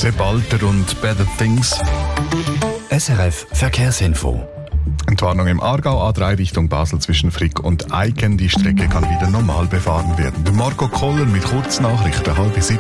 Sepp Alter und Better Things. SRF Verkehrsinfo. Entwarnung im Aargau, A3 Richtung Basel zwischen Frick und Eiken. Die Strecke kann wieder normal befahren werden. Der Marco Koller mit Kurznachrichten, 6:30.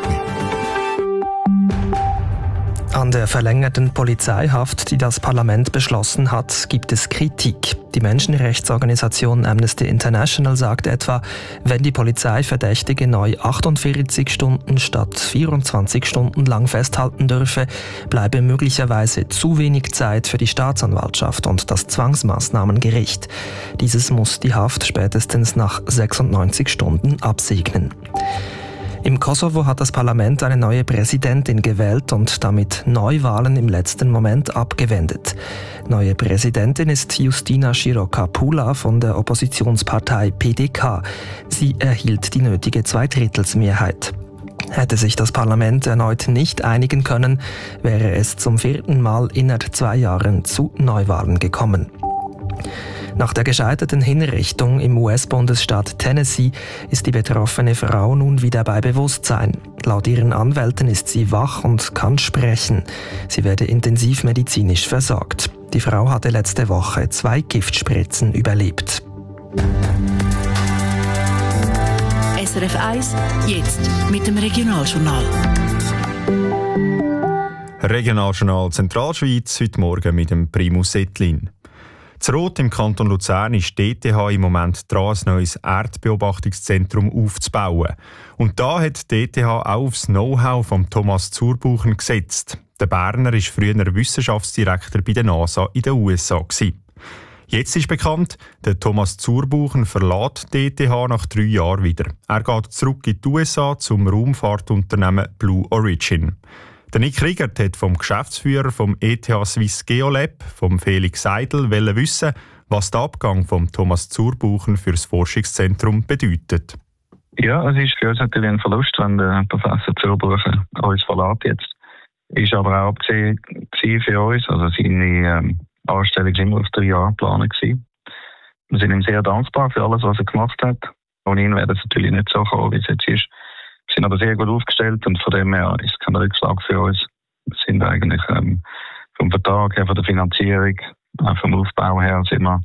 An der verlängerten Polizeihaft, die das Parlament beschlossen hat, gibt es Kritik. Die Menschenrechtsorganisation Amnesty International sagt etwa, wenn die Polizei Verdächtige neu 48 Stunden statt 24 Stunden lang festhalten dürfe, bleibe möglicherweise zu wenig Zeit für die Staatsanwaltschaft und das Zwangsmaßnahmengericht. Dieses muss die Haft spätestens nach 96 Stunden absegnen. Im Kosovo hat das Parlament eine neue Präsidentin gewählt und damit Neuwahlen im letzten Moment abgewendet. Neue Präsidentin ist Justina Široka-Pula von der Oppositionspartei PDK. Sie erhielt die nötige Zweidrittelsmehrheit. Hätte sich das Parlament erneut nicht einigen können, wäre es zum 4. Mal innerhalb 2 Jahren zu Neuwahlen gekommen. Nach der gescheiterten Hinrichtung im US-Bundesstaat Tennessee ist die betroffene Frau nun wieder bei Bewusstsein. Laut ihren Anwälten ist sie wach und kann sprechen. Sie werde intensivmedizinisch versorgt. Die Frau hatte letzte Woche 2 Giftspritzen überlebt. SRF 1, jetzt mit dem Regionaljournal. Regionaljournal Zentralschweiz, heute Morgen mit dem Primus Ettlin. Zu Rot im Kanton Luzern ist die ETH im Moment dran, ein neues Erdbeobachtungszentrum aufzubauen. Und da hat die ETH auch aufs Know-how von Thomas Zurbuchen gesetzt. Der Berner war früher Wissenschaftsdirektor bei der NASA in den USA. Jetzt ist bekannt, der Thomas Zurbuchen verlässt die ETH nach 3 Jahren wieder. Er geht zurück in die USA zum Raumfahrtunternehmen Blue Origin. Der Nick Riegert hat vom Geschäftsführer vom ETH Swiss Geolab, vom Felix Seidel, wissen, was der Abgang von Thomas Zurbuchen für das Forschungszentrum bedeutet. Ja, es ist für uns natürlich ein Verlust, wenn der Professor Zurbuchen uns verlässt jetzt. Ist aber auch abgesehen für uns, also seine Anstellung war immer auf 3 Jahre geplant gewesen. Wir sind ihm sehr dankbar für alles, was er gemacht hat. Ohne ihn wäre es natürlich nicht so gekommen, wie es jetzt ist. Wir sind aber sehr gut aufgestellt und von dem her ist es kein Rückschlag für uns. Wir sind eigentlich vom Vertrag her, von der Finanzierung, vom Aufbau her sind wir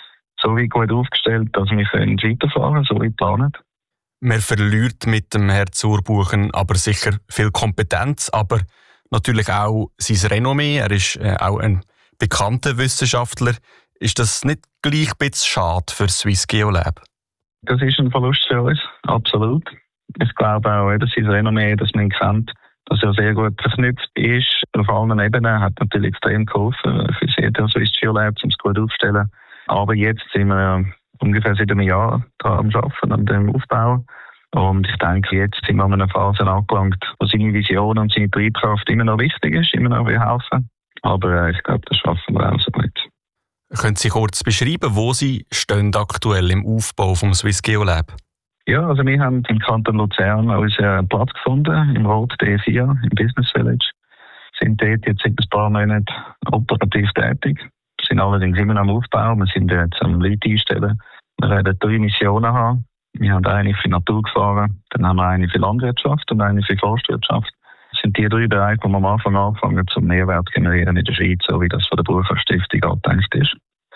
so weit gut aufgestellt, dass wir weiterfahren können, so wie geplant. Man verliert mit dem Herrn Zurbuchen aber sicher viel Kompetenz, aber natürlich auch sein Renommee. Er ist auch ein bekannter Wissenschaftler. Ist das nicht gleich ein bisschen schade für Swiss Geolab? Das ist ein Verlust für uns, absolut. Ich glaube auch, dass sein Renommee, dass man ihn kennt, dass er sehr gut verknüpft ist. Auf allen Ebenen hat natürlich extrem geholfen für die Swiss Geolab, um es gut aufzustellen. Aber jetzt sind wir ungefähr seit einem Jahr dran am Arbeiten, an dem Aufbau. Und ich denke, jetzt sind wir an einer Phase angelangt, wo seine Vision und seine Triebkraft immer noch wichtig ist, immer noch helfen. Aber ich glaube, das schaffen wir auch so gut. Können Sie kurz beschreiben, wo Sie stehen aktuell im Aufbau vom Swiss Geolab? Ja, also wir haben im Kanton Luzern unseren Platz gefunden, im Rot D4, im Business Village. Sind dort jetzt seit ein paar Monaten operativ tätig. Wir sind allerdings immer noch am Aufbau. Wir sind jetzt am Leute einstellen. Wir werden 3 Missionen haben. Wir haben eine für Naturgefahren, dann haben wir eine für Landwirtschaft und eine für Forstwirtschaft. Das sind die 3 Bereiche, wo wir am Anfang anfangen zum Mehrwert generieren in der Schweiz, so wie das von der Burkhardt-Stiftung angedenkt ist.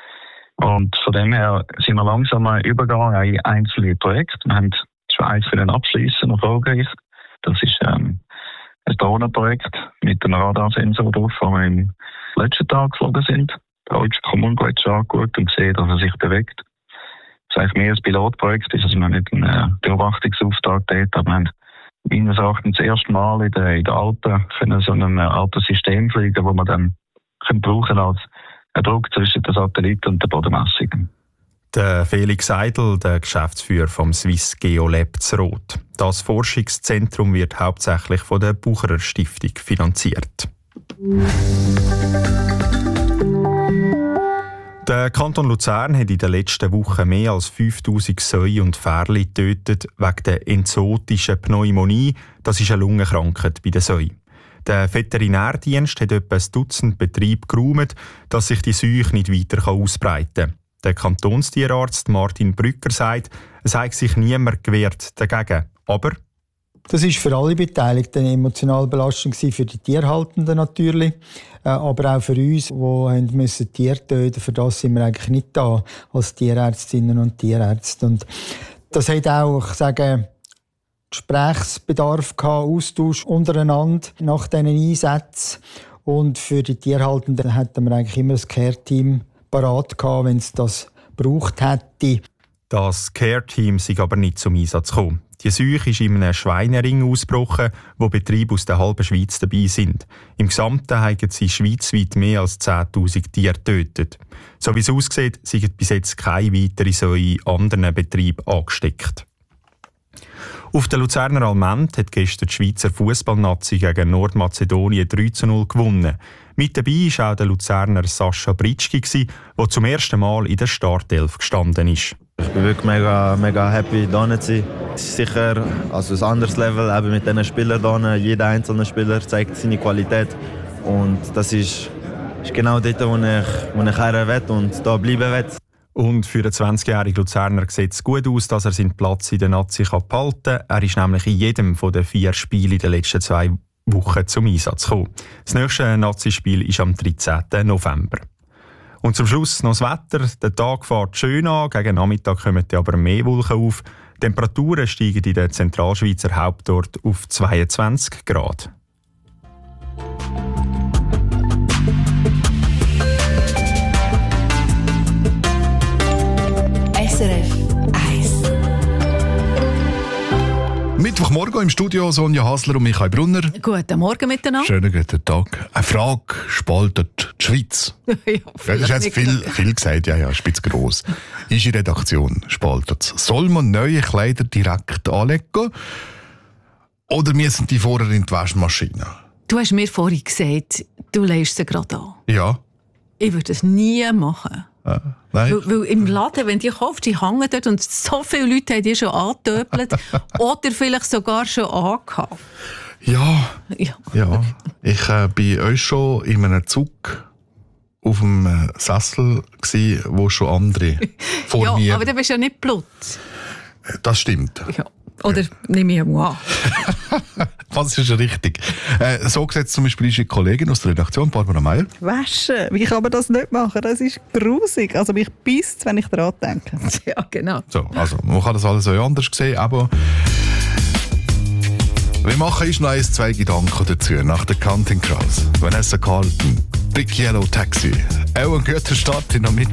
Und von dem her sind wir langsam am Übergang in einzelne Projekte. Wir haben Schweiz für den Abschließen erfolgreich. Das ist ein Drohnenprojekt mit einem Radarsensor drauf, wo wir im letzten Tag geflogen sind. Der deutsche Kommunenquetsch angeschaut und gesehen, dass er sich bewegt. Das ist eigentlich mehr ein Pilotprojekt, das ist noch nicht ein Beobachtungsauftrag dort, aber wir haben meines Erachtens das erste Mal in den Alpen können so ein altes System fliegen, wo man dann brauchen als ein Druck zwischen den Satelliten und der Bodenmessung. Der Felix Seidel, der Geschäftsführer vom Swiss Geolab zu Rot. Das Forschungszentrum wird hauptsächlich von der Bucherer Stiftung finanziert. Der Kanton Luzern hat in den letzten Wochen mehr als 5000 Säue und Ferli getötet wegen der enzootischen Pneumonie. Das ist eine Lungenkrankheit bei den Säuen. Der Veterinärdienst hat etwa ein Dutzend Betriebe geräumt, dass sich die Seuche nicht weiter ausbreiten kann. Der Kantonstierarzt Martin Brücker sagt, es habe sich niemand gewehrt dagegen. Aber Das war für alle Beteiligten eine emotionale Belastung, für die Tierhaltenden natürlich, aber auch für uns, die müssen Tiere töten. Für das sind wir eigentlich nicht da, als Tierärztinnen und Tierärzte. Und das hat auch, ich sage, Gesprächsbedarf gehabt, Austausch untereinander nach diesen Einsätzen. Und für die Tierhaltenden hatten wir eigentlich immer ein Care-Team parat gehabt, wenn es das gebraucht hätte. Das Care-Team sei aber nicht zum Einsatz gekommen. Die Seuche ist in einem Schweinering ausgebrochen, wo Betriebe aus der halben Schweiz dabei sind. Im Gesamten haben sie schweizweit mehr als 10'000 Tiere getötet. So wie es aussieht, sind bis jetzt keine weiteren so in anderen Betrieben angesteckt. Auf der Luzerner Almend hat gestern die Schweizer Fußballnazi gegen Nordmazedonien 3:0 gewonnen. Mit dabei war auch der Luzerner Sascha Britschki, der zum ersten Mal in der Startelf gestanden ist. Ich bin wirklich mega happy, hier zu sein. Es ist sicher ein anderes Level eben mit diesen Spielern hier. Jeder einzelne Spieler zeigt seine Qualität. Und das ist genau dort, wo ich her will und hier bleiben will. Und für den 20-jährigen Luzerner sieht es gut aus, dass er seinen Platz in der Nazi behalten kann. Er ist nämlich in jedem der 4 Spiele in den letzten 2 Wochen zum Einsatz gekommen. Das nächste Nazi-Spiel ist am 13. November. Und zum Schluss noch das Wetter. Der Tag fährt schön an, gegen Nachmittag kommen aber mehr Wolken auf. Die Temperaturen steigen in den Zentralschweizer Hauptort auf 22 Grad. SRF 1. Mittwochmorgen im Studio Sonja Hasler und Michael Brunner. Guten Morgen miteinander. Schönen guten Tag. Eine Frage spaltet die Schweiz. Das ist jetzt viel gesagt, ja, spitz gross. Unsere Redaktion spaltet es. Soll man neue Kleider direkt anlegen oder müssen die vorher in die Waschmaschine? Du hast mir vorhin gesagt, du legst sie gerade an. Ja. Ich würde das nie machen. Nein. Weil im Laden, wenn du die kaufst, die hängen dort und so viele Leute haben die schon angetöpelt oder vielleicht sogar schon angehabt. Ja. Ich war bei euch schon in einem Zug auf dem Sessel, wo schon andere vor mir... Ja, aber du bist ja nicht blut. Das stimmt. Ja. Oder nehme ich mal an. Das ist richtig. So sieht zum Beispiel unsere Kollegin aus der Redaktion, Barbara Meier. Waschen? Wie kann man das nicht machen? Das ist grusig. Also mich beißt, wenn ich daran denke. Ja, genau. So, also man kann das alles so anders sehen, aber wir machen uns noch 2 Gedanken dazu nach der Counting Crows. Vanessa Carlton, Big Yellow Taxi. Auch ein guter Start in der Mitte.